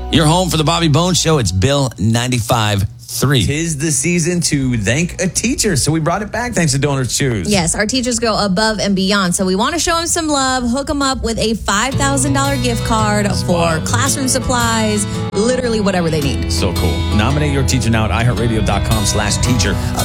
Your home for the Bobby Bones Show. It's Bill 95.3. Tis the season to thank a teacher, so we brought it back thanks to Donor's Choose. Yes, our teachers go above and beyond, so we want to show them some love, hook them up with a $5,000 gift card for classroom supplies, literally whatever they need. So cool. Nominate your teacher now at iHeartRadio.com/teacher.